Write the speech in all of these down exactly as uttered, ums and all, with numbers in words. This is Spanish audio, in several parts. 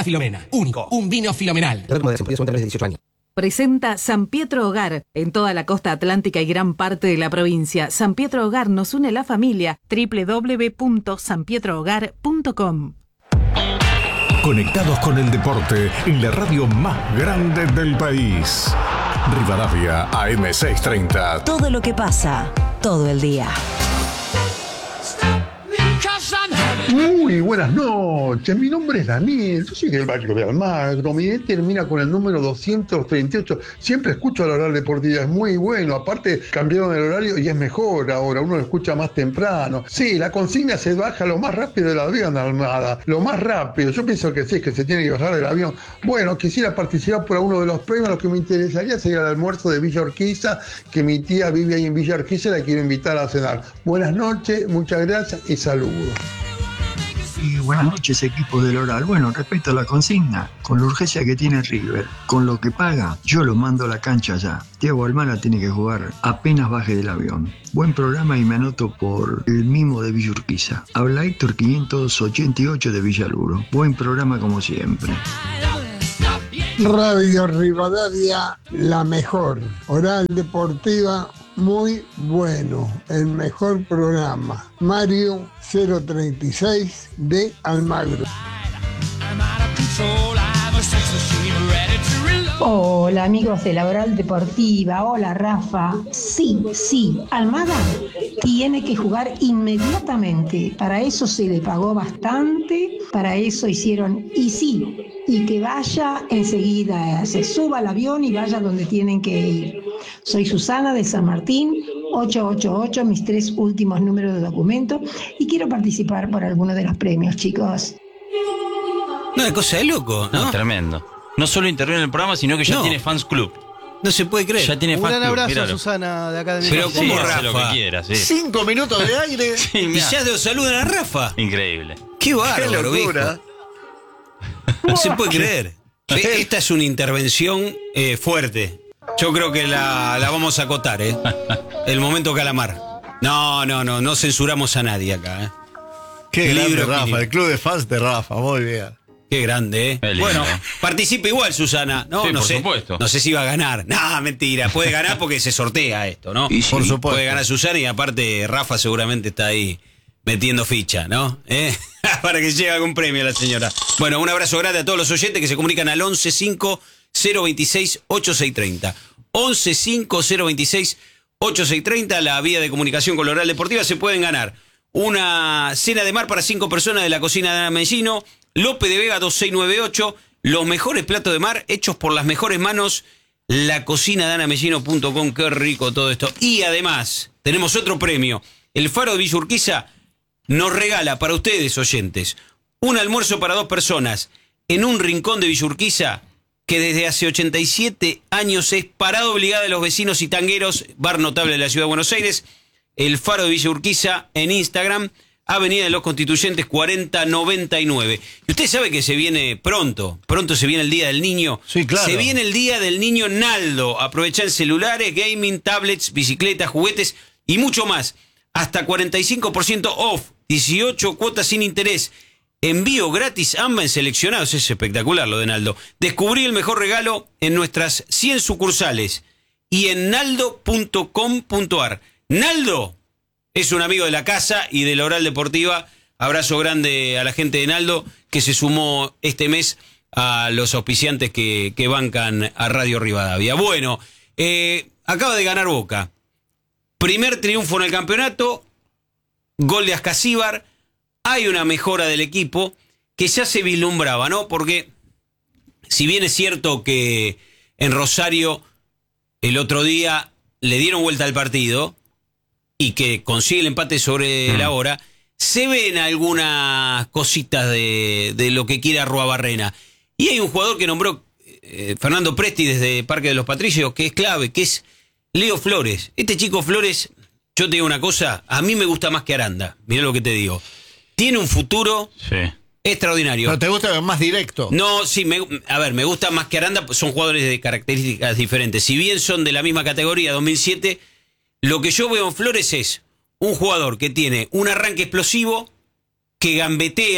Filomena. Único. Un vino Filomenal. dieciocho años. Presenta San Pietro Hogar en toda la costa atlántica y gran parte de la provincia. San Pietro Hogar nos une la familia. doble u doble u doble u punto san pietro hogar punto com. Conectados con el deporte en la radio más grande del país. Rivadavia A M seiscientos treinta. Todo lo que pasa, todo el día. Muy buenas noches, mi nombre es Daniel, yo soy del barrio de Almagro, mi edad termina con el número doscientos treinta y ocho, siempre escucho el horario deportivo, es muy bueno, aparte cambiaron el horario y es mejor ahora, uno lo escucha más temprano. Sí, la consigna se baja lo más rápido del avión, Almada, lo más rápido, yo pienso que sí, que se tiene que bajar del avión. Bueno, quisiera participar por uno de los premios, lo que me interesaría sería el almuerzo de Villa Urquiza, que mi tía vive ahí en Villa Urquiza y la quiero invitar a cenar. Buenas noches, muchas gracias y saludos. Y buenas noches, equipo del Oral. Bueno, respecto a la consigna, con la urgencia que tiene River, con lo que paga, yo lo mando a la cancha ya. Thiago Almada tiene que jugar apenas baje del avión. Buen programa y me anoto por el mimo de Villa Urquiza. Habla Héctor quinientos ochenta y ocho de Villaluro. Buen programa como siempre. Radio Rivadavia, la mejor. Oral Deportiva, muy bueno. El mejor programa. Mario cero treinta y seis de Almagro. Hola amigos de la Oral Deportiva, hola Rafa. Sí, sí, Almada tiene que jugar inmediatamente. Para eso se le pagó bastante, para eso hicieron y sí, y que vaya enseguida, se suba al avión y vaya donde tienen que ir. Soy Susana de San Martín, ocho ocho ocho, mis tres últimos números de documento, y quiero participar por alguno de los premios, chicos. Una cosa de loco, ¿no? No, tremendo. No solo interviene en el programa, sino que ya no. tiene fans club. No se puede creer. Ya tiene Un fans gran club. abrazo Míralo. a Susana de acá de mi Pero casa. ¿cómo, sí, Rafa? Lo que quiera, sí. Cinco minutos de aire. Sí, y ya te saludan a Rafa. Increíble. Qué bárbaro, Qué locura. Viejo. No se puede creer. Esta es una intervención eh, fuerte. Yo creo que la, la vamos a acotar, ¿eh? El momento Calamar. No, no, no, no censuramos a nadie acá, ¿eh? Qué grande, Libro Rafa, opinión. el club de fans de Rafa, muy bien. Qué grande, ¿eh? Lindo. Bueno, participa igual, Susana. No, Sí, no por sé. supuesto. No sé si va a ganar. No, mentira. Puede ganar porque se sortea esto, ¿no? Y sí, por supuesto. Puede ganar Susana y aparte Rafa seguramente está ahí metiendo ficha, ¿no? ¿Eh? Para que llegue algún premio a la señora. Bueno, un abrazo grande a todos los oyentes que se comunican al once cinco cero veintiséis ochenta y seis treinta. once cinco cero veintiséis ochenta y seis treinta, la vía de comunicación con la Oral Deportiva. Se pueden ganar una cena de mar para cinco personas de la cocina de Ana Mellino, Lope de Vega dos seis nueve ocho, los mejores platos de mar hechos por las mejores manos, la cocina de ana mellino punto com. Qué rico todo esto. Y además, tenemos otro premio. El Faro de Villa Urquiza nos regala para ustedes, oyentes, un almuerzo para dos personas en un rincón de Villa Urquiza que desde hace ochenta y siete años es parada obligada de los vecinos y tangueros, bar notable de la ciudad de Buenos Aires. El Faro de Villa Urquiza en Instagram, Avenida de los Constituyentes cuarenta noventa y nueve. Y usted sabe que se viene pronto, pronto se viene el Día del Niño. Sí, claro. Se viene el Día del Niño Naldo. Aprovechan celulares, gaming, tablets, bicicletas, juguetes y mucho más. Hasta cuarenta y cinco por ciento off, dieciocho cuotas sin interés. Envío gratis AMBA en seleccionados. Es espectacular lo de Naldo. Descubrí el mejor regalo en nuestras cien sucursales y en naldo punto com punto ar. Naldo es un amigo de la casa y de la Oral Deportiva. Abrazo grande a la gente de Naldo que se sumó este mes a los auspiciantes que, que bancan a Radio Rivadavia. Bueno, eh, acaba de ganar Boca. Primer triunfo en el campeonato, gol de Ascasíbar. Hay una mejora del equipo que ya se vislumbraba, ¿no? Porque si bien es cierto que en Rosario el otro día le dieron vuelta al partido y que consigue el empate sobre mm. la hora, se ven algunas cositas de, de lo que quiere Arruabarrena. Y hay un jugador que nombró eh, Fernando Presti desde Parque de los Patricios, que es clave, que es Leo Flores. Este chico Flores, yo te digo una cosa, a mí me gusta más que Aranda. Mirá lo que te digo. Tiene un futuro sí. extraordinario. ¿Pero te gusta más directo? No, sí, me, a ver, me gusta más que Aranda, son jugadores de características diferentes. Si bien son de la misma categoría, dos mil siete, lo que yo veo en Flores es un jugador que tiene un arranque explosivo, que gambetea,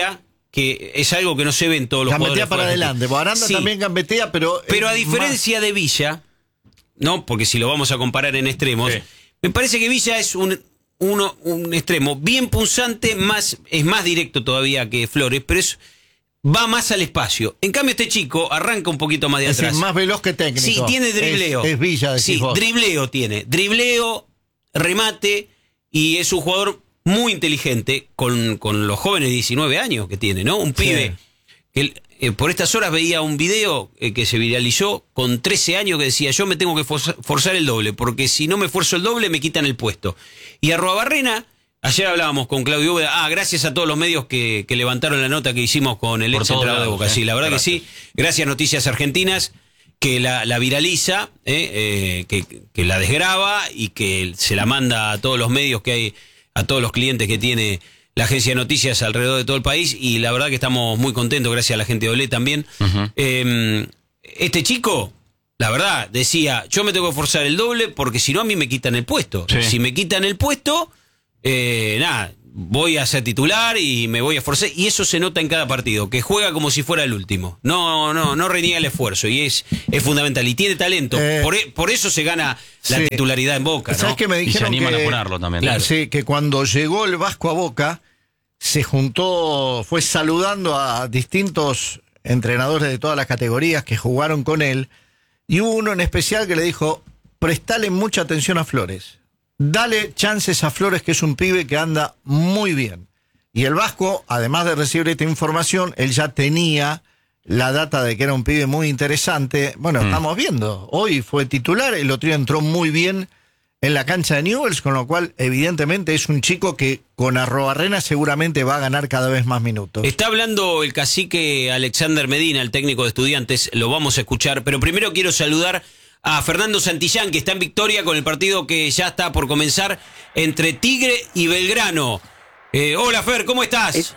que es algo que no se ve en todos los Gambetea jugadores. para adelante. Aranda sí, también gambetea, pero... Pero a es diferencia más... de Villa, ¿no? Porque si lo vamos a comparar en extremos, sí. me parece que Villa es un, uno, un extremo bien punzante, más, es más directo todavía que Flores, pero es... va más al espacio. En cambio, este chico arranca un poquito más de es atrás. Es más veloz que técnico. Sí, tiene dribleo. Es, es Villa, decís Sí, vos. dribleo tiene. Dribleo, remate, y es un jugador muy inteligente con, con los jóvenes de diecinueve años que tiene, ¿no? Un pibe. Sí. Que, eh, por estas horas veía un video eh, que se viralizó con trece años que decía: yo me tengo que forzar, forzar el doble, porque si no me esfuerzo el doble me quitan el puesto. Y Arruabarrena... Ayer hablábamos con Claudio Úbeda, ah, gracias a todos los medios que, que levantaron la nota que hicimos con el ex entrenador de Boca. Eh. Sí, la verdad gracias. que sí. Gracias Noticias Argentinas, que la, la viraliza, eh, eh, que, que la desgraba y que se la manda a todos los medios que hay, a todos los clientes que tiene la agencia de noticias alrededor de todo el país. Y la verdad que estamos muy contentos, gracias a la gente de Olé también. Uh-huh. Eh, este chico... La verdad, decía, yo me tengo que forzar el doble porque si no a mí me quitan el puesto. Sí. Si me quitan el puesto... Eh, nada, voy a ser titular y me voy a esforzar, y eso se nota en cada partido, que juega como si fuera el último, no no no reniega el esfuerzo, y es es fundamental, y tiene talento, eh, por, por eso se gana la sí. titularidad en Boca, ¿no? ¿Sabes que me dijeron y se animan que, a ponerlo también? Claro. Sí, que cuando llegó el Vasco a Boca se juntó, fue saludando a distintos entrenadores de todas las categorías que jugaron con él, y hubo uno en especial que le dijo: prestale mucha atención a Flores. Dale chances a Flores, que es un pibe que anda muy bien. Y el Vasco, además de recibir esta información, él ya tenía la data de que era un pibe muy interesante. Bueno, mm. estamos viendo. Hoy fue titular, el otro día entró muy bien en la cancha de Newell's, con lo cual, evidentemente, es un chico que con Arruabarrena seguramente va a ganar cada vez más minutos. Está hablando el cacique Alexander Medina, el técnico de Estudiantes, lo vamos a escuchar, pero primero quiero saludar a Fernando Santillán, que está en Victoria con el partido que ya está por comenzar entre Tigre y Belgrano. Eh, hola Fer, ¿cómo estás? Es...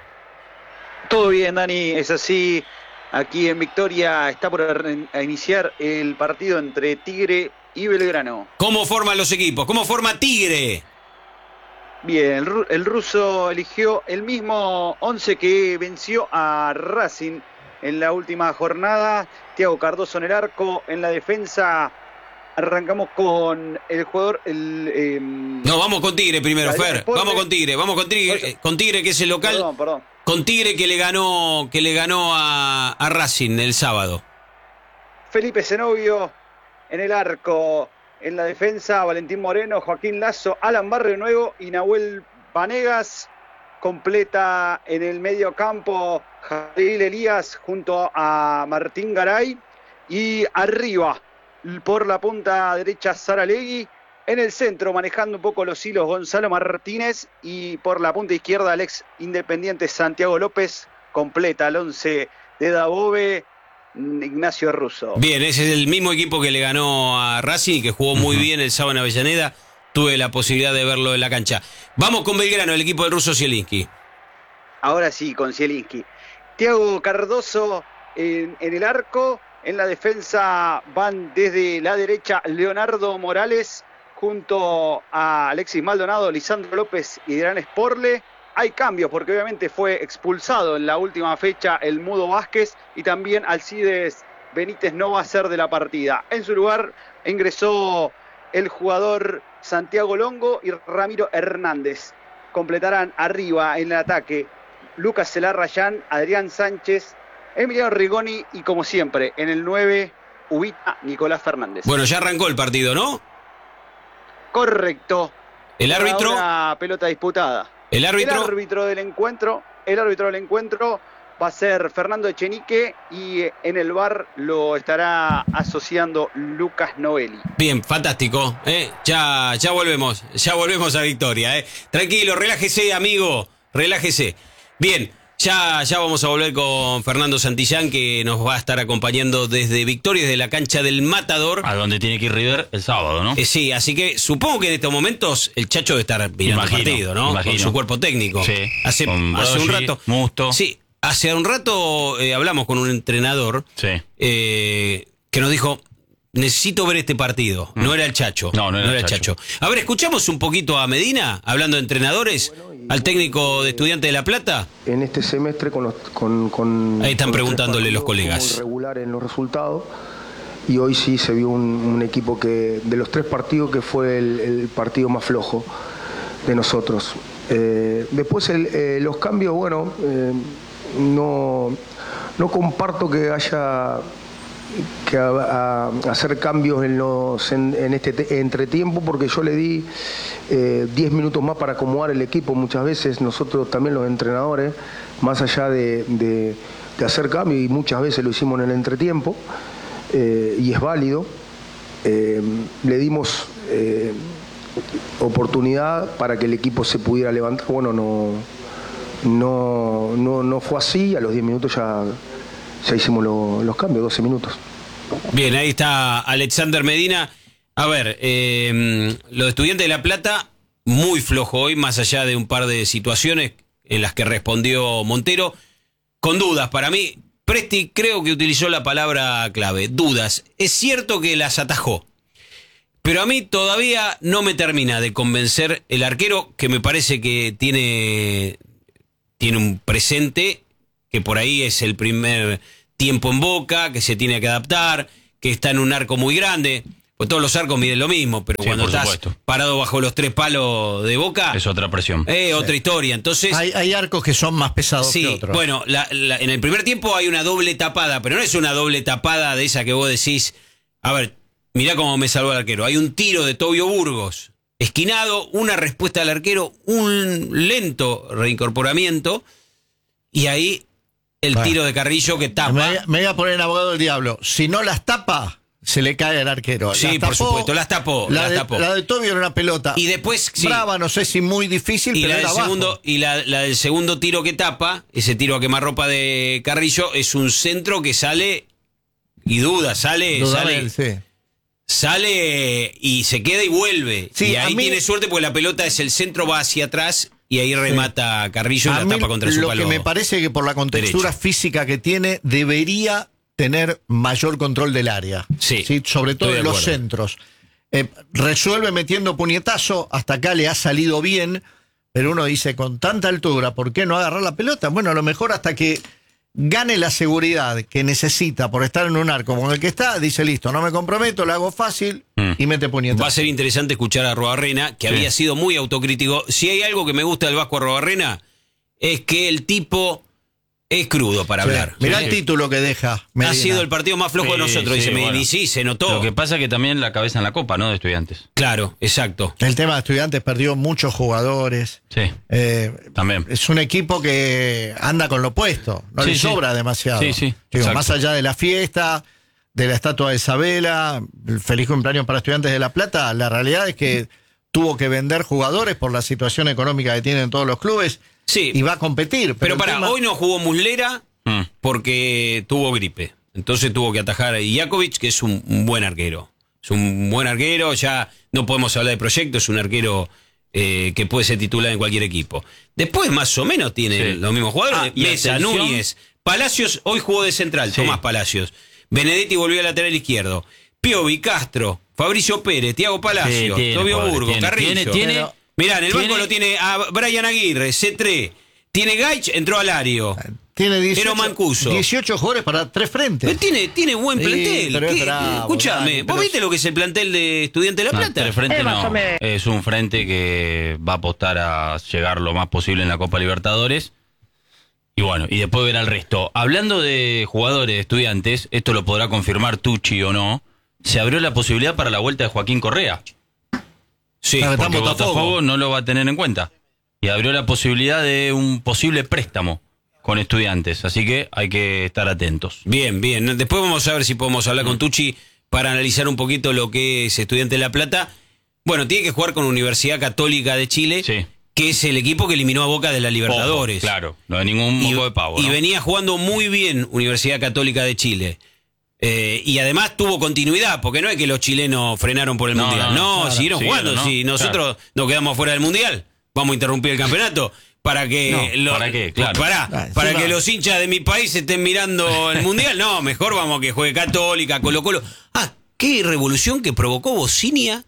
Todo bien, Dani, es así. Aquí en Victoria está por a iniciar el partido entre Tigre y Belgrano. ¿Cómo forman los equipos? ¿Cómo forma Tigre? Bien, el, el ruso eligió el mismo once que venció a Racing en la última jornada. Thiago Cardoso en el arco, en la defensa arrancamos con el jugador... El, eh, no, vamos con Tigre primero, Fer. Deporte. Vamos con Tigre, vamos con Tigre, eh, con Tigre que es el local. Perdón, perdón. Con Tigre que le ganó, que le ganó a, a Racing el sábado. Felipe Zenobio en el arco, en la defensa Valentín Moreno, Joaquín Lazo, Alan Barrio Nuevo y Nahuel Vanegas. Completa en el medio campo Jalil Elías junto a Martín Garay, y arriba por la punta derecha Saralegui, en el centro manejando un poco los hilos Gonzalo Martínez, y por la punta izquierda el ex Independiente Santiago López. Completa el once de Dabove, Ignacio Russo. Bien, ese es el mismo equipo que le ganó a Racing, que jugó muy uh-huh. bien el sábado en Avellaneda. Tuve la posibilidad de verlo en la cancha. Vamos con Belgrano, el equipo del ruso Zielinski. Ahora sí, con Zielinski. Thiago Cardoso en, en el arco. En la defensa van desde la derecha Leonardo Morales junto a Alexis Maldonado, Lisandro López y Gran Sporle. Hay cambios porque obviamente fue expulsado en la última fecha el Mudo Vázquez, y también Alcides Benítez no va a ser de la partida. En su lugar ingresó el jugador Santiago Longo y Ramiro Hernández. Completarán arriba en el ataque Lucas Celarrayán, Adrián Sánchez, Emiliano Rigoni y, como siempre, en el nueve, Ubita Nicolás Fernández. Bueno, ya arrancó el partido, ¿no? Correcto. El árbitro. Una pelota disputada. El árbitro. El árbitro del encuentro. El árbitro del encuentro va a ser Fernando Echenique, y en el V A R lo estará asociando Lucas Novelli. Bien, fantástico. ¿eh? Ya, ya volvemos, ya volvemos a Victoria. ¿eh? Tranquilo, relájese, amigo, relájese. Bien, ya, ya vamos a volver con Fernando Santillán, que nos va a estar acompañando desde Victoria, desde la cancha del Matador. A donde tiene que ir River el sábado, ¿no? Eh, sí, así que supongo que en estos momentos el Chacho debe estar mirando imagino, el partido, ¿no? Imagino. Con su cuerpo técnico. Sí. Hace, con hace Broggi, un rato. Musto. Sí. Hace un rato eh, hablamos con un entrenador sí. eh, que nos dijo, necesito ver este partido. Mm. No era el Chacho. No, no era, no era el Chacho. Chacho. A ver, escuchamos un poquito a Medina, hablando de entrenadores, al técnico de Estudiantes de La Plata. En este semestre con los... Con, con, Ahí están con preguntándole los colegas. Muy regular en los resultados. Y hoy sí se vio un, un equipo que, de los tres partidos, que fue el, el partido más flojo de nosotros. Eh, después el, eh, los cambios, bueno, eh, no, no comparto que haya que a, a hacer cambios en, los, en, en este te, entretiempo, porque yo le di eh, diez minutos más para acomodar el equipo. Muchas veces nosotros también los entrenadores, más allá de, de, de hacer cambios, y muchas veces lo hicimos en el entretiempo, eh, y es válido, eh, le dimos... Eh, oportunidad para que el equipo se pudiera levantar. Bueno, no no no, no fue así. A los diez minutos ya, ya hicimos lo, los cambios, doce minutos. Bien, ahí está Alexander Medina. A ver, eh, los Estudiantes de La Plata, muy flojo hoy, más allá de un par de situaciones en las que respondió Montero, con dudas para mí. Presti creo que utilizó la palabra clave, dudas. Es cierto que las atajó, pero a mí todavía no me termina de convencer el arquero, que me parece que tiene, tiene un presente, que por ahí es el primer tiempo en Boca, que se tiene que adaptar, que está en un arco muy grande. Pues todos los arcos miden lo mismo, pero sí, cuando estás supuesto. parado bajo los tres palos de Boca... Es otra presión. Eh, sí. otra historia. Entonces, hay, hay arcos que son más pesados sí, que otros. Bueno, la, la, en el primer tiempo hay una doble tapada, pero no es una doble tapada de esa que vos decís... A ver... Mirá cómo me salvó el arquero. Hay un tiro de Tobio Burgos, esquinado, una respuesta del arquero, un lento reincorporamiento, y ahí el bueno, tiro de Carrillo que tapa. Me, me voy a poner en abogado del diablo. Si no las tapa, se le cae al arquero. Sí, las tapó, por supuesto, las tapó. La, las de, tapó. la de Tobio era una pelota. Y después, sí. Brava, no sé si muy difícil, y pero la era del segundo Y la, la del segundo tiro que tapa, ese tiro a quemarropa de Carrillo, es un centro que sale, y duda, sale, Duda sale... Él, sí. Sale y se queda y vuelve. Sí, y ahí mí, tiene suerte porque la pelota es el centro, va hacia atrás y ahí remata sí. Carrillo y a la mí tapa contra su lo palo. Lo que me parece que por la contextura derecho. física que tiene, debería tener mayor control del área. Sí. ¿sí? Sobre todo en los centros. Eh, resuelve metiendo puñetazo, hasta acá le ha salido bien, pero uno dice, con tanta altura, ¿por qué no agarrar la pelota? Bueno, a lo mejor hasta que gane la seguridad que necesita por estar en un arco con el que está, dice listo, no me comprometo, lo hago fácil mm. y mete puñetazo. Va a ser interesante escuchar a Arruabarrena, que sí. había sido muy autocrítico. Si hay algo que me gusta del Vasco Arruabarrena, es que el tipo es crudo para sí. hablar. Mirá sí. el título que deja Medina. Ha sido el partido más flojo sí, de nosotros, sí, dice Medina. Bueno. Y sí, se notó. Lo que pasa es que también la cabeza en la copa, ¿no? De Estudiantes. Claro, exacto. El tema de Estudiantes perdió muchos jugadores. Sí, eh, también. Es un equipo que anda con lo opuesto. No sí, le sobra sí. demasiado. Sí, sí. Digo, más allá de la fiesta, de la estatua de Isabela, el feliz cumpleaños para Estudiantes de La Plata, la realidad es que tuvo que vender jugadores por la situación económica que tienen todos los clubes. Sí. Y va a competir. Pero, pero para, tema... hoy no jugó Muslera porque tuvo gripe. Entonces tuvo que atajar a Iakovic, que es un, un buen arquero. Es un buen arquero, ya no podemos hablar de proyecto, es un arquero eh, que puede ser titular en cualquier equipo. Después más o menos tiene sí. los mismos jugadores. Ah, Mesa, atención. Núñez, Palacios hoy jugó de central, sí. Tomás Palacios. Benedetti volvió a lateral izquierdo. Piovi, Castro, Fabricio Pérez, Tiago Palacios, sí, Tobio Burgos, tiene, Carrillo. Tiene, tiene, Mirá, en el tiene, banco lo tiene a Brian Aguirre, C tres. Tiene Gaich, entró al Lario. Tiene dieciocho, Mancuso. dieciocho jugadores para tres frentes. Pero tiene, tiene buen plantel. Sí, ¿Qué, bravo, escúchame, ¿vos viste lo que es el plantel de Estudiantes de La Plata? No, tres frentes eh, no. Es un frente que va a apostar a llegar lo más posible en la Copa Libertadores. Y bueno, y después ver al resto. Hablando de jugadores de Estudiantes, esto lo podrá confirmar Tucci o no, se abrió la posibilidad para la vuelta de Joaquín Correa. Sí, porque Botafogo. Botafogo no lo va a tener en cuenta. Y abrió la posibilidad de un posible préstamo con Estudiantes, así que hay que estar atentos. Bien, bien. Después vamos a ver si podemos hablar mm. con Tucci para analizar un poquito lo que es Estudiantes de La Plata. Bueno, tiene que jugar con Universidad Católica de Chile, sí. que es el equipo que eliminó a Boca de la Libertadores. Poco, claro, no hay ningún moco de pavo. Y ¿no? venía jugando muy bien Universidad Católica de Chile. Eh, y además tuvo continuidad, porque no es que los chilenos frenaron por el no, Mundial. No, no claro, siguieron jugando. ¿no? Si nosotros claro. nos quedamos fuera del Mundial, vamos a interrumpir el campeonato. ¿Para que no, lo, ¿para qué? Claro. Para, ah, para sí, que va. los hinchas de mi país estén mirando el Mundial. No, mejor vamos que juegue Católica, Colo Colo. Ah, qué revolución que provocó Bocinia.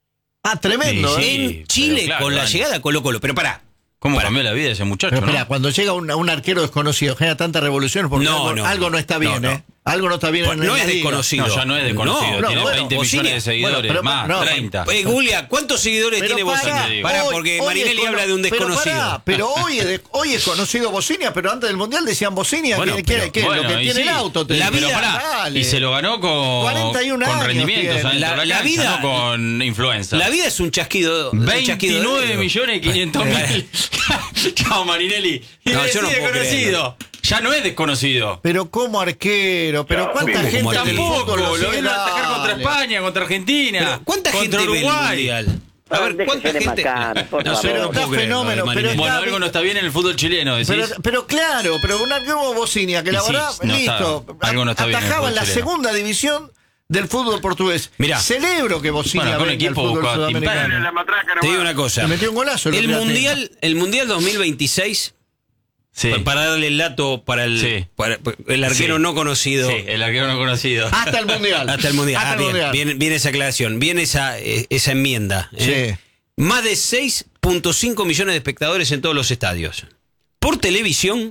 Ah, tremendo, sí, ¿eh? En Chile, claro, con la Dani. llegada a Colo Colo. Pero pará. ¿Cómo Pará. cambió la vida de ese muchacho? Pero espera, ¿no? cuando llega un, un arquero desconocido, genera tanta revolución porque No, algo, no, algo no está bien, no, no. ¿eh? Algo no está bien Pues en no la es liga. desconocido. No, ya no es desconocido. No, no, tiene bueno, veinte Bocinia- millones de seguidores. bueno, pero- más, no, treinta. Eh, Julia, ¿cuántos seguidores Pero tiene pará, Bocinia? Pará, hoy- porque hoy Marinelli es cono- habla de un desconocido. Pero, pará, pero hoy, es de- hoy es conocido Bocinia, pero antes del Mundial decían Bocinia, Bueno, que, pero- que- que Bueno, lo que y tiene sí, el auto. Te la digo. vida- Pero Pará, dale. y se lo ganó con, cuarenta y un con años rendimientos tiene. adentro La- de la, la cancha, vida- no con influenza. La vida es un chasquido. un chasquido de veintinueve dedo. millones quinientos mil. Chao, Marinelli. Y No, le yo no decide puedo desconocido. Ya no es desconocido. Pero como arquero, pero cuánta ¿cómo gente como del arquero? fútbol Tampoco, lo lo sigue, vieron atacar dale. contra España, contra Argentina. Pero, ¿cuánta contra gente ve el Uruguay? Mundial? A ver, ¿cuánta Déjese de gente? macana, por No, favor. yo no Está puedo creerlo, fenómeno, de pero Marinelli. Bueno, está algo no está bien en el fútbol chileno, decís. Pero, pero claro, pero un arquero como Bocinia, que la Y sí, verdad, no listo, está- algo no está bien en el atajaba en la fútbol chileno. segunda división del fútbol portugués. Mirá. Celebro que Bocinia Bueno, con venga al equipo fútbol buscaba sudamericano. timpano. Te digo una cosa. Se metió un golazo. El otro día. mundial, el mundial dos mil veintiséis, Sí. para darle el dato para el, Sí. para el arquero Sí. no conocido. Sí, el arquero no conocido. Hasta el mundial. Hasta el mundial. Hasta Ah, el bien, mundial. bien, bien esa aclaración, bien esa, eh, esa enmienda. ¿eh? Sí. Más de seis punto cinco millones de espectadores en todos los estadios. Por televisión,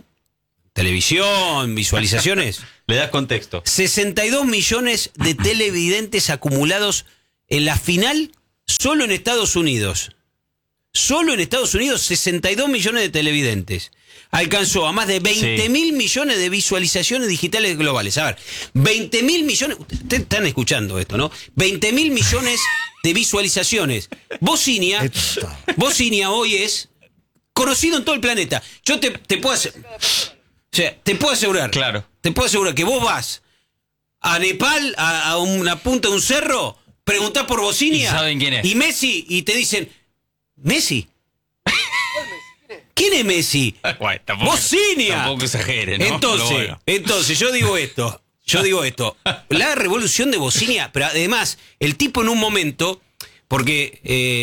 televisión, visualizaciones, Le das contexto. sesenta y dos millones de televidentes acumulados en la final solo en Estados Unidos. Solo en Estados Unidos, sesenta y dos millones de televidentes. Alcanzó a más de veinte mil millones de visualizaciones digitales globales. A ver, veinte mil millones. Ustedes están escuchando esto, ¿no? veinte mil millones de visualizaciones. Bocinia, Bocinia hoy es conocido en todo el planeta. Yo te, te puedo hacer. O sea, te puedo asegurar. Claro. Te puedo asegurar que vos vas a Nepal, a, a una punta de un cerro, preguntás por Bocinia. Y saben quién es. Y Messi, y te dicen, ¿Messi? ¿Quién es Messi? Bueno, tampoco- Bocinia. Tampoco exagere, ¿no? Entonces, Pero bueno. entonces, yo digo esto. Yo digo esto. La revolución de Bocinia, pero además, el tipo en un momento, porque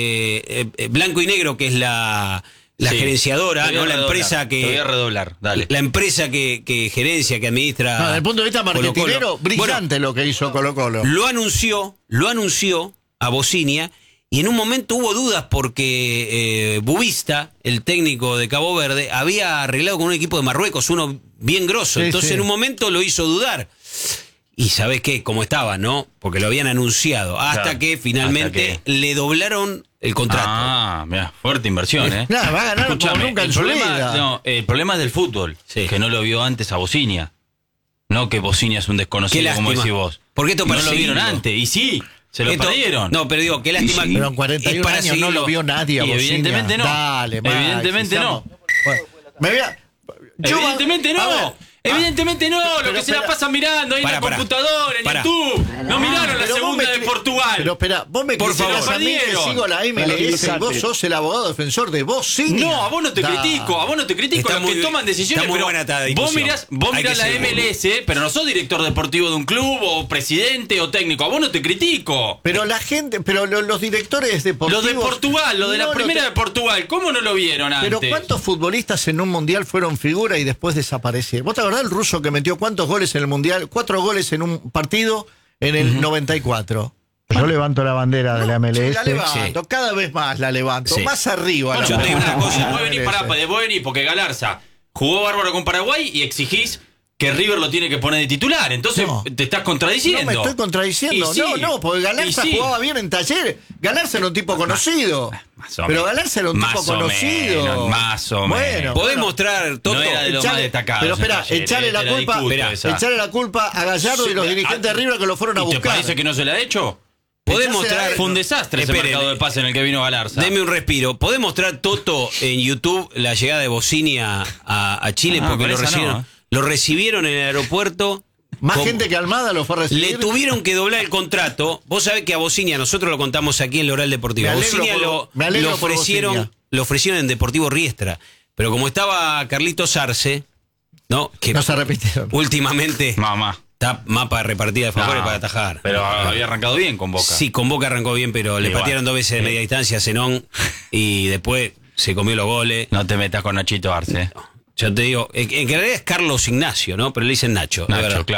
eh, eh, Blanco y Negro, que es la, la Sí. gerenciadora, Te voy a no la redoblar, empresa que. Te voy a redoblar, dale. La empresa que, que gerencia, que administra. No, desde el punto de vista Colo-Colo. marketinero, brillante lo que hizo Colo Colo. Lo anunció, lo anunció a Bocinia, y en un momento hubo dudas porque eh, Bubista, el técnico de Cabo Verde, había arreglado con un equipo de Marruecos, uno bien grosso. Sí, Entonces sí. en un momento lo hizo dudar. Y ¿sabés qué? Cómo estaba, ¿no? Porque lo habían anunciado. Hasta Claro, que finalmente hasta que- le doblaron el contrato. Ah, mira, fuerte inversión, ¿eh? Nada, va a ganar como Escuchame, nunca en el su problema, vida. no, el problema es del fútbol, Sí. que no lo vio antes a Bocinia. No que Bocinia es un Qué desconocido, como lástima. decís vos. Porque esto Y no para lo vieron seguirlo. antes, y sí, se lo Esto- perdieron. No, pero digo, qué lástima. Pero en cuarenta y es un para años no seguirlo. lo vio nadie a Y Bocinia. evidentemente no. Dale, Max, Evidentemente estamos- no. Bueno, me voy a... yo- Evidentemente a ver, no. Evidentemente no, lo pero que se la espera. pasan mirando ahí Pará, en la pará. computadora, en Pará. YouTube. No miraron la Pero vos segunda me de cri- Portugal. Pero espera, vos me Por criticás favor. a mí que Perdieron. sigo la M L S y vos sos el abogado defensor de Bocinia. No, a vos no te Da. critico, a vos no te critico Está los que muy- toman decisiones, está muy pero buena esta vos discusión. mirás, vos Hay mirás que la seguir. M L S, pero no sos director deportivo de un club o presidente o técnico, a vos no te critico. Pero la gente, pero lo- los directores deportivos... Lo de Portugal, lo de la no, primera te- de Portugal, ¿cómo no lo vieron antes? Pero ¿cuántos futbolistas en un mundial fueron figura y después desaparecieron? ¿Vos te acordás el ruso que metió cuántos goles en el mundial? Cuatro goles en un partido en el noventa y cuatro. Yo levanto la bandera de la M L Sí, S. la levanto, cada vez más la levanto, Sí. más arriba. la Yo te digo una levanto. cosa, vos venís, pará, vos venís porque Galarza jugó bárbaro con Paraguay y exigís que River lo tiene que poner de titular. Entonces No. te estás contradiciendo. No me estoy contradiciendo, Y sí, no, no, porque Galarza y sí. jugaba bien en Talleres. Galarza era un tipo conocido. Más o Pero menos. Galarza era un Más tipo o conocido. menos, más o Bueno, menos. ¿Podés bueno. mostrar todo? No era de los más destacados Pero en espera, Talleres, echarle la era culpa, discuto espera, esa. echarle la culpa a Gallardo y los Sí, dirigentes de ah, River que lo fueron a ¿Y te buscar. parece que no se le ha hecho? ¿Podés Echarse mostrar? a- Fue un desastre ese Esperen. mercado de pase en el que vino Galarza. Deme un respiro. ¿Podés mostrar, Toto, en YouTube la llegada de Bocinia a, a Chile? Ah, Porque pero lo esa recibieron, no, ¿eh? lo recibieron en el aeropuerto. Más con- gente que Almada lo fue a recibir. Le tuvieron que doblar el contrato. Vos sabés que a Bocinia, nosotros lo contamos aquí en la Oral Deportiva. Me alegro Bocinia por- lo, me alegro lo por ofrecieron, Bocinia. lo ofrecieron en Deportivo Riestra. Pero como estaba Carlitos Arce, ¿no? Que No se arrepintieron. últimamente Mamá. está mapa repartida de favores No, para atajar. Pero había arrancado bien con Boca. Sí, con Boca arrancó bien, pero le Igual. patearon dos veces de Sí. media distancia a Zenón y después se comió los goles. No te metas con Nachito Arce. Yo te digo, en, en realidad es Carlos Ignacio, ¿no? Pero le dicen Nacho. de Nacho, verdad. claro.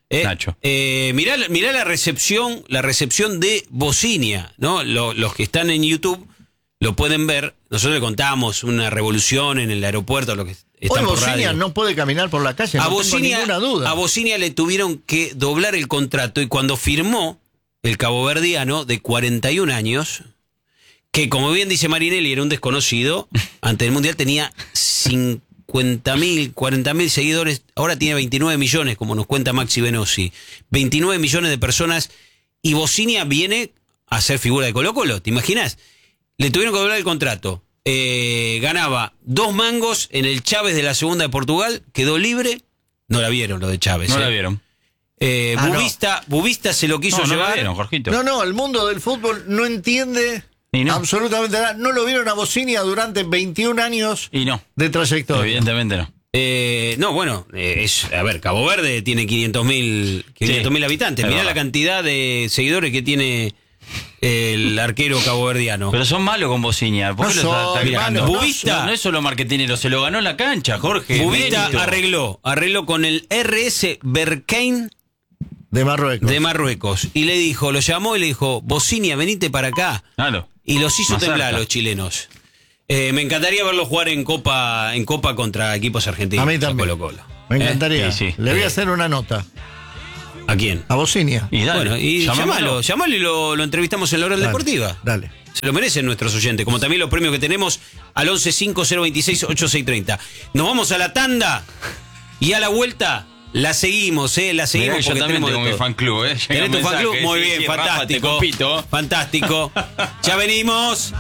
Eh, Nacho. Eh, mirá, mirá la recepción, la recepción de Bocinia, ¿no? Lo- los que están en YouTube lo pueden ver. Nosotros le contamos una revolución en el aeropuerto, lo que Hoy están por Bocinia radio. no puede caminar por la calle, A no Bocinia, tengo ninguna duda. a Bocinia le tuvieron que doblar el contrato y cuando firmó el caboverdiano de cuarenta y un años, que como bien dice Marinelli era un desconocido, ante el Mundial tenía cincuenta mil, cuarenta mil seguidores, ahora tiene veintinueve millones, como nos cuenta Maxi Venosi. veintinueve millones de personas y Bocinia viene a ser figura de Colo-Colo, ¿te imaginas? Le tuvieron que doblar el contrato. Eh, ganaba dos mangos en el Chávez de la segunda de Portugal, quedó libre. No la vieron lo de Chávez. No eh. la vieron. Eh, Ah, no. Bubista, Bubista se lo quiso No, no llevar. la vieron, Jorgito. No, no, el mundo del fútbol no entiende Y no. absolutamente nada. No lo vieron a Bocinia durante veintiún años Y no, de trayectoria. evidentemente no. Eh, no, bueno, eh, es, a ver, Cabo Verde tiene quinientos mil habitantes. es Mirá verdad. la cantidad de seguidores que tiene el arquero caboverdiano. Pero son malos con Bocinia. ¿Por qué No lo son está atacando? malos, no Bubista, no, son. es solo marketinero, se lo ganó en la cancha, Jorge. Bubista Mérito. arregló, arregló con el R S Berkane De Marruecos. de Marruecos y le dijo, lo llamó y le dijo, Bocinia, venite para acá. Claro. Y los hizo Más temblar a cerca. los chilenos. Eh, me encantaría verlo jugar en Copa en Copa contra equipos argentinos. A mí también. Colo-Colo. Me ¿Eh? encantaría. Sí, sí. Le voy a Eh. hacer una nota. ¿A quién? A Bocinia. Y dale, Bueno, y llamámoslo. llamalo, llamalo y lo, lo entrevistamos en la hora Dale, deportiva. Dale. Se lo merecen nuestros oyentes, como también los premios que tenemos al once cinco cero veintiséis ochenta y seis treinta. Nos vamos a la tanda y a la vuelta la seguimos, ¿eh? La seguimos Mirá, yo porque también tenemos tengo de mi todo. fan club, ¿eh? Llega ¿Tenés tu un fan club? mensaje, Muy sí, bien, sí, Rafa, te fantástico. compito. Fantástico. Ya venimos.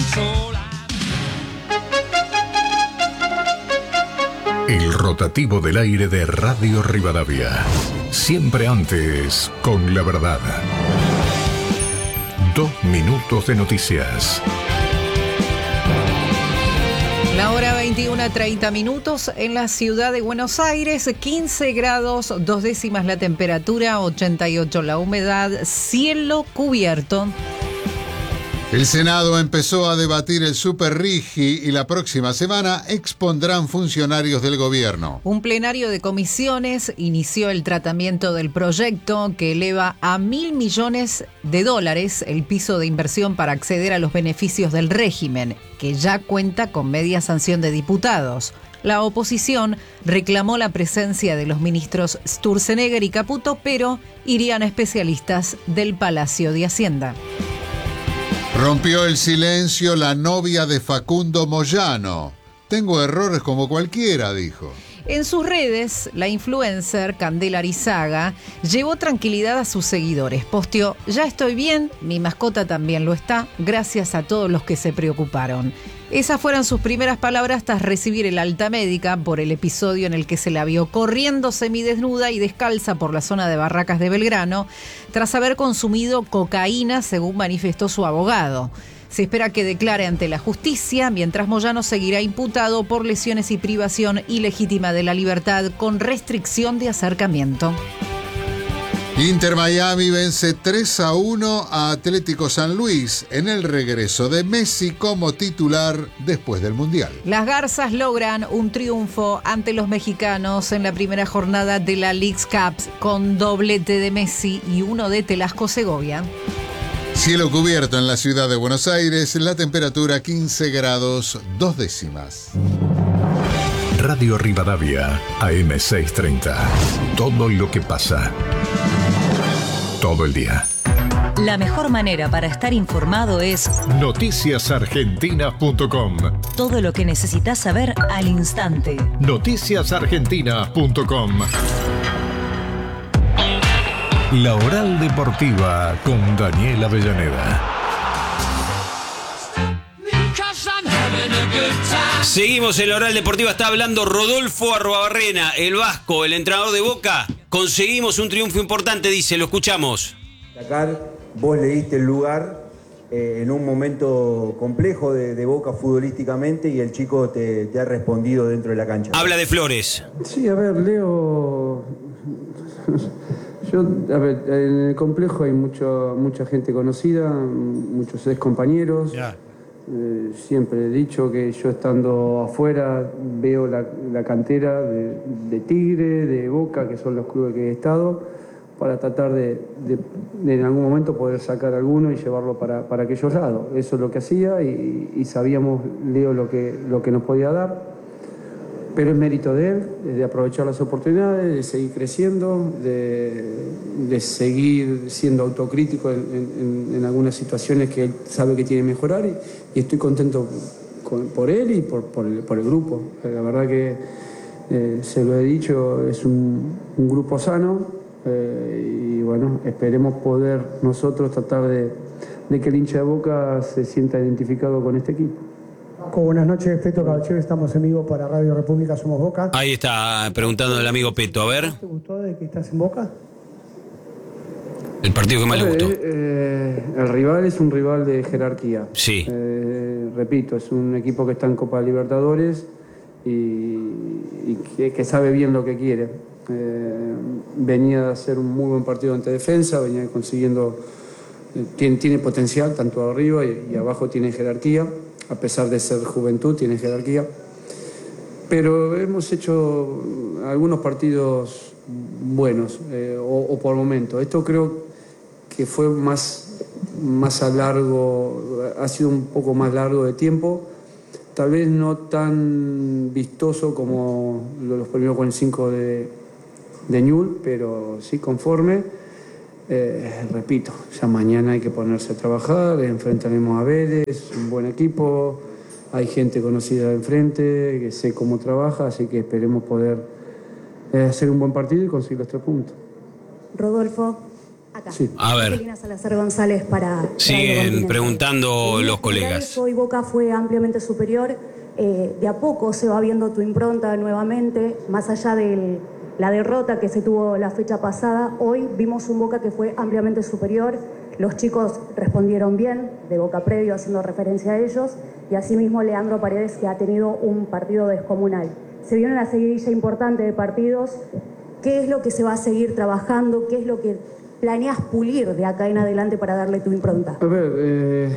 El rotativo del aire de Radio Rivadavia. Siempre antes, con la verdad. Dos minutos de noticias. La hora veintiuno treinta minutos en la ciudad de Buenos Aires, quince grados, dos décimas la temperatura, ochenta y ocho la humedad, cielo cubierto. El Senado empezó a debatir el Super Rigi y la próxima semana expondrán funcionarios del gobierno. Un plenario de comisiones inició el tratamiento del proyecto que eleva a mil millones de dólares el piso de inversión para acceder a los beneficios del régimen, que ya cuenta con media sanción de diputados. La oposición reclamó la presencia de los ministros Sturzenegger y Caputo, pero irían especialistas del Palacio de Hacienda. Rompió el silencio la novia de Facundo Moyano. Tengo errores como cualquiera, dijo. En sus redes, la influencer Candela Arizaga llevó tranquilidad a sus seguidores. Posteó, ya estoy bien, mi mascota también lo está, gracias a todos los que se preocuparon. Esas fueron sus primeras palabras tras recibir el alta médica por el episodio en el que se la vio corriendo semidesnuda y descalza por la zona de Barracas de Belgrano, tras haber consumido cocaína, según manifestó su abogado. Se espera que declare ante la justicia, mientras Moyano seguirá imputado por lesiones y privación ilegítima de la libertad con restricción de acercamiento. Inter Miami vence tres a uno a Atlético San Luis en el regreso de Messi como titular después del Mundial. Las Garzas logran un triunfo ante los mexicanos en la primera jornada de la Leagues Cup con doblete de Messi y uno de Telasco Segovia. Cielo cubierto en la ciudad de Buenos Aires, la temperatura quince grados dos décimas. Radio Rivadavia, A M seiscientos treinta. Todo lo que pasa. Todo el día. La mejor manera para estar informado es noticias argentinas punto com. todo lo que necesitas saber al instante. noticias argentinas punto com. La Oral Deportiva con Daniel Avellaneda. Seguimos en la Oral Deportiva, está hablando Rodolfo Arruabarrena, el vasco, el entrenador de Boca. Conseguimos un triunfo importante, dice, lo escuchamos. Vos le diste el lugar eh, en un momento complejo de, de Boca futbolísticamente y el chico te, te ha respondido dentro de la cancha. Habla de Flores. Sí, a ver, Leo. Yo, a ver, en el complejo hay mucho, mucha gente conocida, muchos ex compañeros. Eh, siempre he dicho que yo estando afuera veo la, la cantera de, de Tigre, de Boca, que son los clubes que he estado, para tratar de, de, de en algún momento poder sacar alguno y llevarlo para, para aquellos lados. Eso es lo que hacía y, y sabíamos, Leo, lo que, lo que nos podía dar. Pero es mérito de él, de aprovechar las oportunidades, de seguir creciendo, de, de seguir siendo autocrítico en, en, en algunas situaciones que él sabe que tiene que mejorar y, y estoy contento con, por él y por, por, el, por el grupo. La verdad que, eh, se lo he dicho, es un, un grupo sano eh, y bueno, esperemos poder nosotros tratar de, de que el hincha de Boca se sienta identificado con este equipo. Buenas noches, Peto Caballero, estamos en vivo para Radio República, somos Boca. Ahí está preguntando el amigo Peto, a ver. ¿Te gustó de que estás en Boca? El partido que más le gustó. Eh, eh, el rival es un rival de jerarquía. Sí. Eh, repito, es un equipo que está en Copa Libertadores y, y que, que sabe bien lo que quiere. Eh, venía de hacer un muy buen partido ante defensa, venía consiguiendo, eh, tiene, tiene potencial tanto arriba y, y abajo tiene jerarquía. A pesar de ser juventud, tiene jerarquía. Pero hemos hecho algunos partidos buenos, eh, o, o por momento. Esto creo que fue más, más a largo, ha sido un poco más largo de tiempo. Tal vez no tan vistoso como los primeros cuarenta y cinco de, de Newell, pero sí conforme. Eh, repito, ya mañana hay que ponerse a trabajar, enfrentaremos a Vélez, un buen equipo, hay gente conocida de enfrente, que sé cómo trabaja, así que esperemos poder eh, hacer un buen partido y conseguir los tres puntos. Rodolfo, acá. Sí. A ver. Celina Salazar González para... Siguen preguntando En los general, colegas. Hoy Boca fue ampliamente superior, eh, de a poco se va viendo tu impronta nuevamente, más allá del... La derrota que se tuvo la fecha pasada, hoy vimos un Boca que fue ampliamente superior, los chicos respondieron bien, de Boca previo haciendo referencia a ellos, y asimismo Leandro Paredes, que ha tenido un partido descomunal. Se viene una seguidilla importante de partidos, ¿qué es lo que se va a seguir trabajando? ¿Qué es lo que planeas pulir de acá en adelante para darle tu impronta? A ver, eh,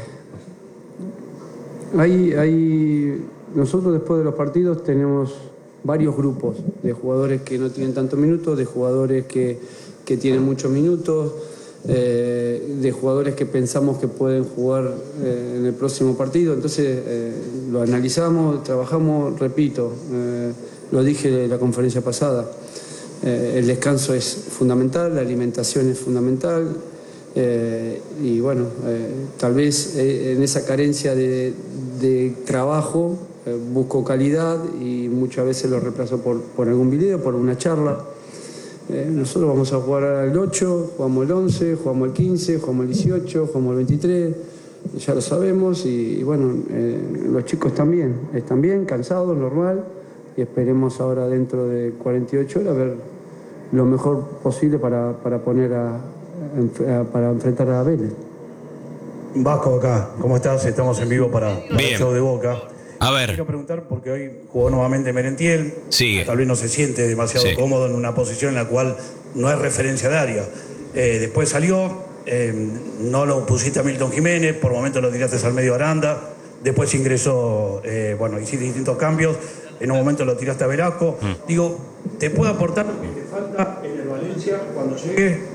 hay, hay, nosotros después de los partidos tenemos varios grupos de jugadores que no tienen tantos minutos, de jugadores que, que tienen muchos minutos, eh, de jugadores que pensamos que pueden jugar eh, en el próximo partido. Entonces eh, lo analizamos, trabajamos, repito, eh, lo dije en la conferencia pasada, eh, el descanso es fundamental, la alimentación es fundamental eh, y bueno, eh, tal vez eh, en esa carencia de, de trabajo busco calidad y muchas veces lo reemplazo por, por algún video, por una charla. Eh, nosotros vamos a jugar al ocho, jugamos el once, jugamos el quince, jugamos el dieciocho, jugamos el veintitrés, ya lo sabemos y, y bueno, eh, los chicos también, están bien, cansados, normal, y esperemos ahora dentro de cuarenta y ocho horas ver lo mejor posible para, para poner a, a, para enfrentar a Vélez. Vasco acá, ¿cómo estás? Estamos en vivo para, para el show de Boca. A ver. Quiero preguntar porque hoy jugó nuevamente Merentiel. Sigue. Tal vez no se siente demasiado Sí. cómodo en una posición en la cual no es referencia de área. Eh, después salió, eh, no lo pusiste a Milton Jiménez, por momentos lo tiraste al medio Aranda. Después ingresó, eh, bueno, hiciste distintos cambios. En un momento lo tiraste a Velasco. Mm. Digo, ¿te puede aportar lo que te falta en el Valencia cuando llegue?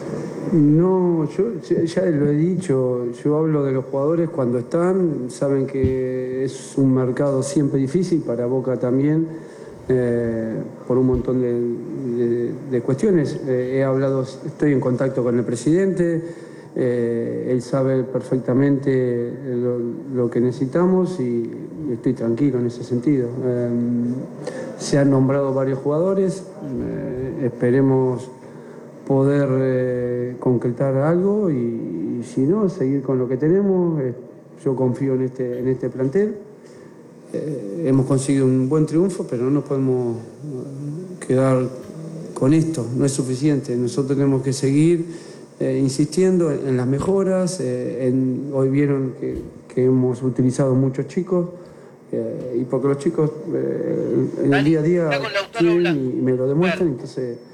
No, yo ya lo he dicho, yo hablo de los jugadores cuando están, saben que es un mercado siempre difícil, para Boca también, eh, por un montón de, de, de cuestiones. Eh, he hablado, estoy en contacto con el presidente, eh, él sabe perfectamente lo, lo que necesitamos y estoy tranquilo en ese sentido. Eh, se han nombrado varios jugadores, eh, esperemos poder eh, concretar algo y, y si no, seguir con lo que tenemos. Eh, yo confío en este, en este plantel. Eh, hemos conseguido un buen triunfo, pero no nos podemos quedar con esto, no es suficiente. Nosotros tenemos que seguir eh, insistiendo en, en las mejoras. Eh, en, hoy vieron que, que hemos utilizado muchos chicos eh, y porque los chicos eh, en el día a día quieren y me lo demuestran, entonces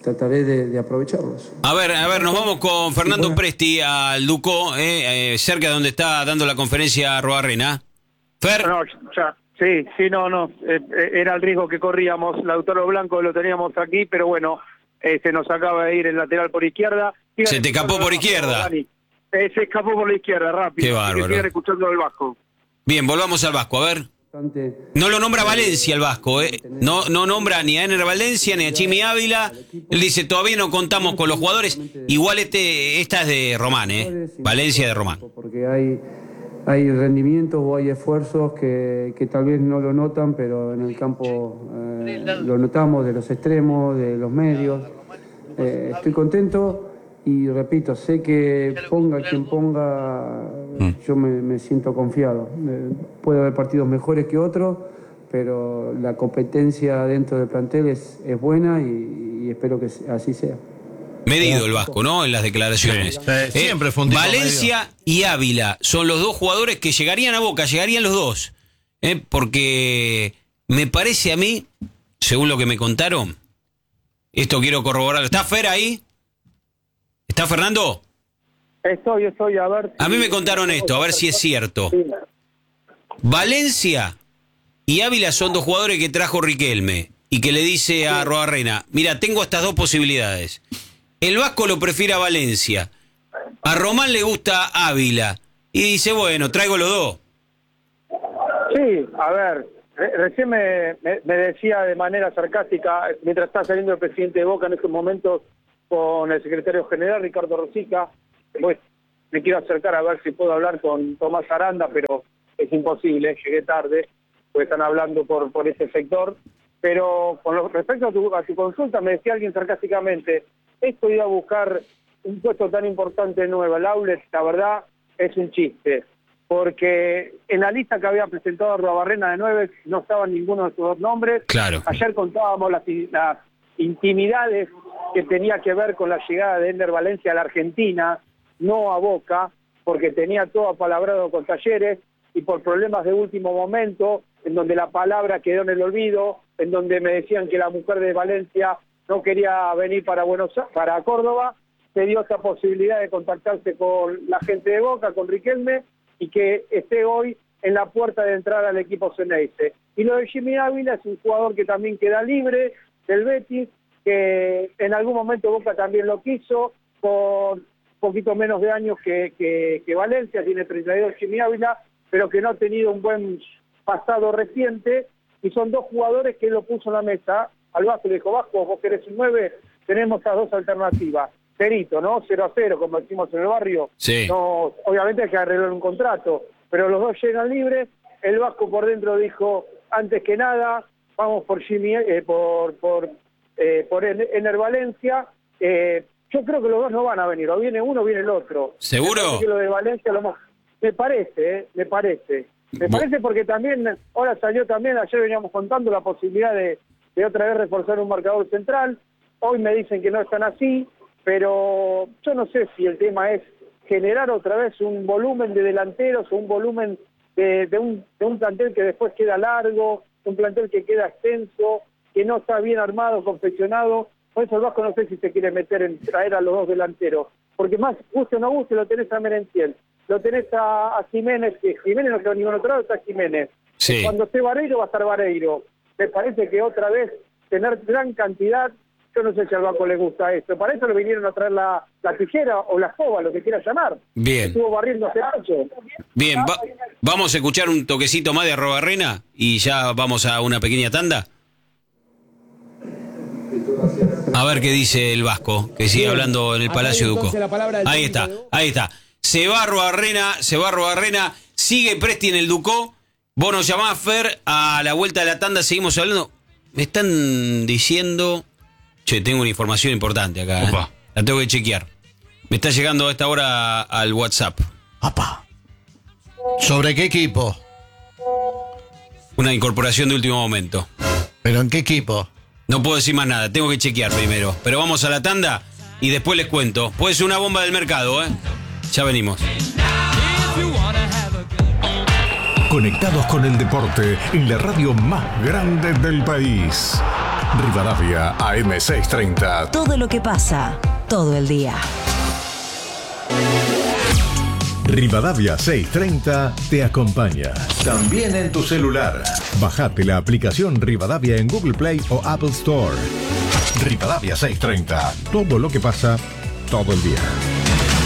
trataré de, de aprovecharlos. A ver, a ver, nos vamos con Fernando Presti al Ducó, eh, eh, cerca de donde está dando la conferencia Arruabarrena. Fer. No, ya, sí, sí, no, no, eh, era el riesgo que corríamos. Lautaro Blanco lo teníamos aquí, pero bueno, eh, se nos acaba de ir el lateral por izquierda. Sigan se te escapó por izquierda. Dani. Eh, se escapó por la izquierda, rápido. Qué bárbaro. Sigan escuchando al Vasco. Bien, volvamos al Vasco, a ver. No lo nombra Valencia el Vasco, ¿eh? No, no nombra ni a Ener Valencia ni a Chimi Ávila. Él dice, todavía no contamos con los jugadores. Igual este esta es de Román, ¿eh? Valencia de Román. Porque hay, hay rendimientos o hay esfuerzos que, que tal vez no lo notan, pero en el campo eh, lo notamos, de los extremos, de los medios. Eh, estoy contento. Y repito, sé que ponga quien ponga, yo me, me siento confiado. Eh, puede haber partidos mejores que otros, pero la competencia dentro del plantel es, es buena y, y espero que así sea. Medido el Vasco, ¿no? En las declaraciones. Sí, sí, siempre fue un tipo Valencia medido. Y Ávila son los dos jugadores que llegarían a Boca, llegarían los dos. ¿eh? Porque me parece a mí, según lo que me contaron, esto quiero corroborarlo. ¿Está Fer ahí? ¿Está Fernando? Estoy, estoy, a ver. Si... A mí me contaron esto, a ver si es cierto. Valencia y Ávila son dos jugadores que trajo Riquelme y que le dice a Arruabarrena, mira, tengo estas dos posibilidades. El Vasco lo prefiere a Valencia, a Román le gusta Ávila y dice, bueno, traigo los dos. Sí, a ver, re recién me, me, me decía de manera sarcástica, mientras está saliendo el presidente de Boca en estos momentos, con el secretario general Ricardo Rosica, pues me quiero acercar a ver si puedo hablar con Tomás Aranda, pero es imposible, llegué tarde, pues están hablando por, por ese sector. Pero con lo, respecto a tu, a tu consulta, me decía alguien sarcásticamente, esto iba a buscar un puesto tan importante en Nueva Laules, la verdad es un chiste, porque en la lista que había presentado Arruabarrena de nueve no estaban ninguno de sus dos nombres. Claro. Ayer contábamos las, las intimidades que tenía que ver con la llegada de Ener Valencia a la Argentina, no a Boca, porque tenía todo apalabrado con Talleres y por problemas de último momento, en donde la palabra quedó en el olvido, en donde me decían que la mujer de Valencia no quería venir para Buenos Aires, para Córdoba, se dio esa posibilidad de contactarse con la gente de Boca, con Riquelme, y que esté hoy en la puerta de entrada al equipo Ceneice. Y lo de Jimmy Ávila es un jugador que también queda libre del Betis, que en algún momento Boca también lo quiso, con un poquito menos de años que, que, que Valencia, tiene treinta y dos Jimmy Ávila, pero que no ha tenido un buen pasado reciente, y son dos jugadores que él lo puso en la mesa. Al Vasco le dijo, Vasco, vos querés un nueve, tenemos estas dos alternativas. Cerito, ¿no? cero a cero, como decimos en el barrio. Sí. No, obviamente hay que arreglar un contrato, pero los dos llegan libres. El Vasco por dentro dijo, antes que nada, vamos por Jimmy, eh, por por eh, por Ener Valencia. Eh, yo creo que los dos no van a venir, o viene uno o viene el otro. ¿Seguro? Que lo de Valencia lo más... Me parece, eh, me parece. Me parece porque también, ahora salió también, ayer veníamos contando la posibilidad de, de otra vez reforzar un marcador central. Hoy me dicen que no están así, pero yo no sé si el tema es generar otra vez un volumen de delanteros o un volumen de, de, un, de un plantel que después queda largo, un plantel que queda extenso, que no está bien armado, confeccionado. Por eso el Vasco no sé si se quiere meter en traer a los dos delanteros, porque más guste o no guste lo tenés a Merentiel, lo tenés a, a Jiménez, que Jiménez no quedó ningún otro lado, está Jiménez. Sí. Cuando esté Vareiro va a estar Vareiro. Me parece que otra vez tener gran cantidad, yo no sé si al Vasco le gusta esto. Para eso le vinieron a traer la, la tijera o la escoba, lo que quiera llamar. Bien. Estuvo barriendo hace mucho. Bien, va, vamos a escuchar un toquecito más de Arruabarrena y ya vamos a una pequeña tanda. A ver qué dice el Vasco, que sigue hablando en el Palacio Duco. Ahí está, ahí está. Se va Arruabarrena, se va Arruabarrena, sigue Presti en el Ducó. Vos nos llamás, Fer, a la vuelta de la tanda seguimos hablando. Me están diciendo... Che, tengo una información importante acá, ¿eh? La tengo que chequear. Me está llegando a esta hora al WhatsApp. Papá. ¿Sobre qué equipo? Una incorporación de último momento. ¿Pero en qué equipo? No puedo decir más nada, tengo que chequear primero. Pero vamos a la tanda y después les cuento. Puede ser una bomba del mercado, ¿eh? Ya venimos. Conectados con el deporte en la radio más grande del país. Rivadavia A M seiscientos treinta. Todo lo que pasa, todo el día. Rivadavia seiscientos treinta te acompaña. También en tu celular. Bajate la aplicación Rivadavia en Google Play o Apple Store. Rivadavia seiscientos treinta. Todo lo que pasa, todo el día.